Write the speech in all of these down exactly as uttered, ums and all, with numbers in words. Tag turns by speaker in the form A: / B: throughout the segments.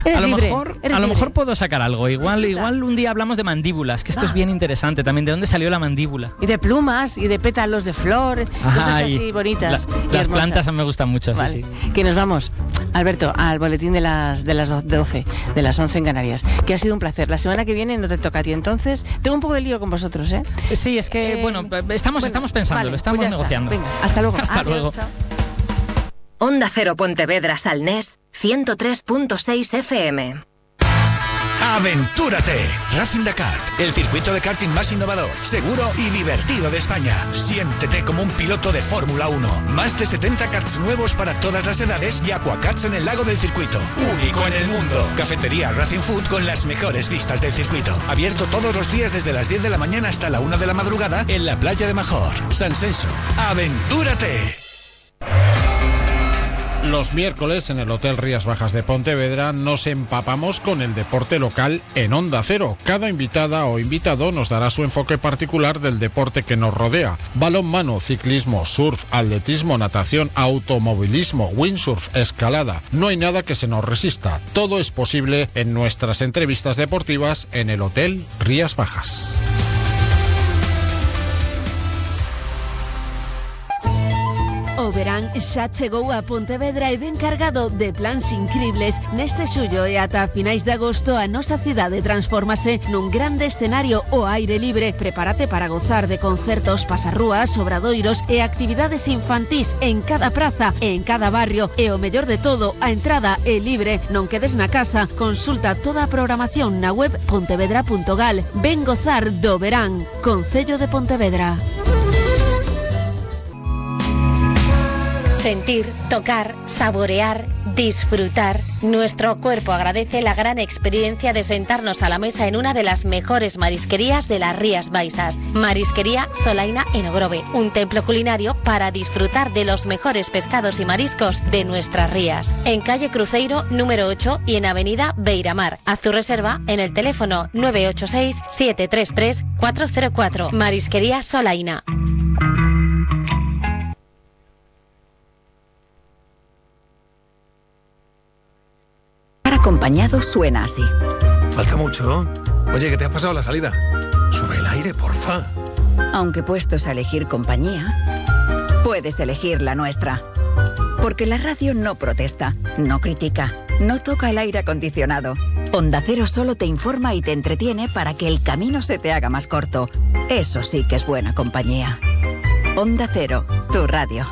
A: Eres
B: a lo
A: libre,
B: mejor,
A: eres
B: a lo
A: libre.
B: mejor puedo sacar algo. Igual,
A: Disfruta.
B: igual un día hablamos de mandíbulas, que esto
A: Ah.
B: es bien interesante también. ¿De dónde salió la mandíbula?
A: Y de plumas, y de pétalos de flores, cosas
B: Ay,
A: así bonitas.
B: la-
A: y
B: las
A: hermosas.
B: plantas me gustan mucho,
A: Vale.
B: sí, sí.
A: Que nos vamos, Alberto, al boletín de las de las doce, de las once en Canarias. Que ha sido un placer. La semana que viene no te toca a ti, entonces tengo un poco de lío con vosotros, ¿eh?
B: Sí, es que,
A: Eh,
B: bueno, estamos,
A: bueno,
B: estamos pensándolo,
A: vale,
B: estamos
A: pues ya está.
B: negociando.
A: Venga, hasta luego.
B: Hasta
A: Adiós,
B: luego.
A: chao.
C: Onda Cero Pontevedra Salnés, ciento tres punto seis F M.
D: ¡Aventúrate! Racing Dakar, el circuito de karting más innovador, seguro y divertido de España. Siéntete como un piloto de Fórmula uno. Más de setenta karts nuevos para todas las edades y aquakarts en el lago del circuito. Único en el mundo. Cafetería Racing Food con las mejores vistas del circuito. Abierto todos los días desde las diez de la mañana hasta la una de la madrugada en la playa de Major. San Senso. ¡Aventúrate!
E: Los miércoles en el Hotel Rías Bajas de Pontevedra nos empapamos con el deporte local en Onda Cero. Cada invitada o invitado nos dará su enfoque particular del deporte que nos rodea. Balonmano, ciclismo, surf, atletismo, natación, automovilismo, windsurf, escalada. No hay nada que se nos resista. Todo es posible en nuestras entrevistas deportivas en el Hotel Rías Bajas.
F: O verán xa chegou a Pontevedra e ben cargado de plans incribles. Neste xullo e ata finais de agosto a nosa cidade transfórmase nun grande escenario ao aire libre. Prepárate para gozar de concertos, pasarrúas, obradoiros e actividades infantís en cada praza e en cada barrio. E o mellor de todo, a entrada é libre. Non quedes na casa. Consulta toda a programación na web pontevedra punto gal. Ven gozar do verán. Concello de Pontevedra.
G: Sentir, tocar, saborear, disfrutar. Nuestro cuerpo agradece la gran experiencia de sentarnos a la mesa en una de las mejores marisquerías de las Rías Baixas. Marisquería Solaina en Ogrove, un templo culinario para disfrutar de los mejores pescados y mariscos de nuestras rías. En calle Cruzeiro número ocho y en avenida Beiramar. Haz tu reserva en el teléfono nueve ocho seis, siete tres tres, cuatro cero cuatro. Marisquería Solaina.
H: Acompañado suena así.
I: Falta mucho. Oye, ¿qué te has pasado la salida? Sube el aire, porfa.
H: Aunque puestos a elegir compañía, puedes elegir la nuestra. Porque la radio no protesta, no critica, no toca el aire acondicionado. Onda Cero solo te informa y te entretiene para que el camino se te haga más corto. Eso sí que es buena compañía. Onda Cero, tu radio.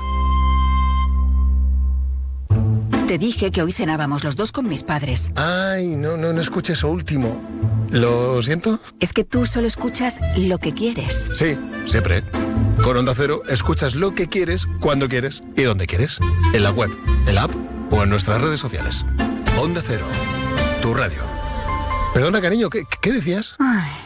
H: Te dije que hoy cenábamos los dos con mis padres.
I: Ay, no, no, no escuché eso último. ¿Lo siento?
H: Es que tú solo escuchas lo que quieres.
I: Sí, siempre. Con Onda Cero escuchas lo que quieres, cuando quieres y donde quieres. En la web, en la app o en nuestras redes sociales. Onda Cero, tu radio. Perdona, cariño, ¿qué, qué decías?
H: Ay,